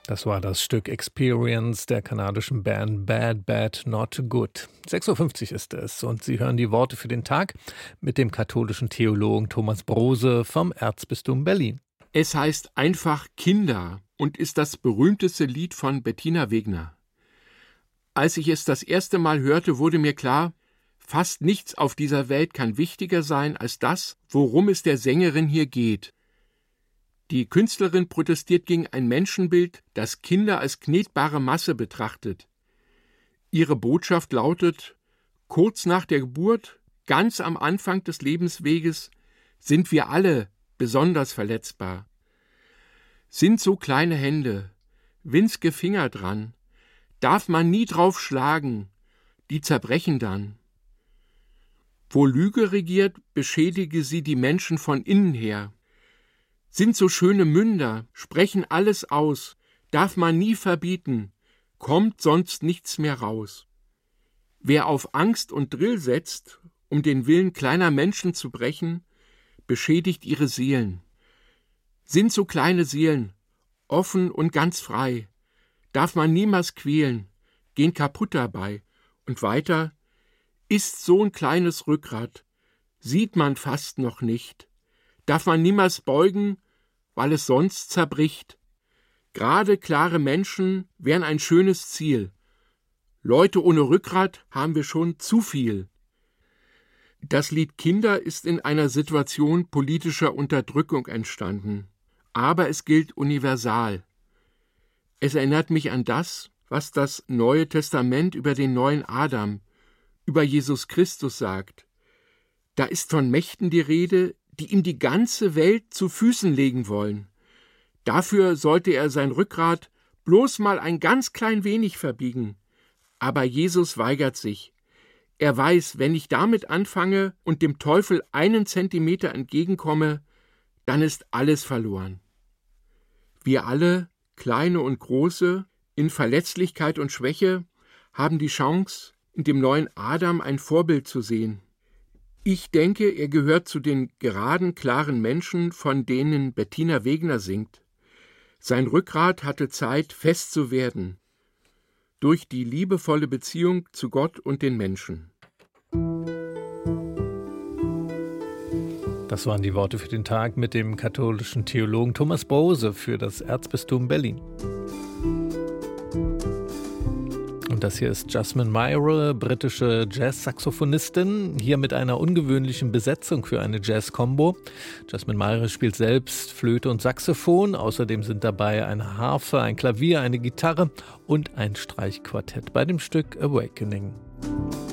Das war das Stück Experience der kanadischen Band Bad Bad Not Good. 6:50 Uhr ist es und Sie hören die Worte für den Tag mit dem katholischen Theologen Thomas Brose vom Erzbistum Berlin. Es heißt einfach Kinder und ist das berühmteste Lied von Bettina Wegner. Als ich es das erste Mal hörte, wurde mir klar, fast nichts auf dieser Welt kann wichtiger sein als das, worum es der Sängerin hier geht. Die Künstlerin protestiert gegen ein Menschenbild, das Kinder als knetbare Masse betrachtet. Ihre Botschaft lautet: Kurz nach der Geburt, ganz am Anfang des Lebensweges, sind wir alle besonders verletzbar. Sind so kleine Hände, winzige Finger dran, darf man nie drauf schlagen, die zerbrechen dann. Wo Lüge regiert, beschädige sie die Menschen von innen her. Sind so schöne Münder, sprechen alles aus, darf man nie verbieten, kommt sonst nichts mehr raus. Wer auf Angst und Drill setzt, um den Willen kleiner Menschen zu brechen, beschädigt ihre Seelen. Sind so kleine Seelen, offen und ganz frei, darf man niemals quälen, gehen kaputt dabei. Und weiter, ist so ein kleines Rückgrat, sieht man fast noch nicht, darf man niemals beugen, weil es sonst zerbricht. Gerade klare Menschen wären ein schönes Ziel. Leute ohne Rückgrat haben wir schon zu viel. Das Lied Kinder ist in einer Situation politischer Unterdrückung entstanden. Aber es gilt universal. Es erinnert mich an das, was das Neue Testament über den neuen Adam, über Jesus Christus sagt. Da ist von Mächten die Rede, die ihm die ganze Welt zu Füßen legen wollen. Dafür sollte er sein Rückgrat bloß mal ein ganz klein wenig verbiegen. Aber Jesus weigert sich. Er weiß, wenn ich damit anfange und dem Teufel 1 Zentimeter entgegenkomme, dann ist alles verloren. Wir alle, Kleine und Große, in Verletzlichkeit und Schwäche, haben die Chance, in dem neuen Adam ein Vorbild zu sehen. Ich denke, er gehört zu den geraden, klaren Menschen, von denen Bettina Wegner singt. Sein Rückgrat hatte Zeit, fest zu werden, durch die liebevolle Beziehung zu Gott und den Menschen. Das waren die Worte für den Tag mit dem katholischen Theologen Thomas Brose für das Erzbistum Berlin. Und das hier ist Jasmine Myra, britische Jazz-Saxophonistin, hier mit einer ungewöhnlichen Besetzung für eine Jazz-Combo. Jasmine Myra spielt selbst Flöte und Saxophon, außerdem sind dabei eine Harfe, ein Klavier, eine Gitarre und ein Streichquartett bei dem Stück Awakening.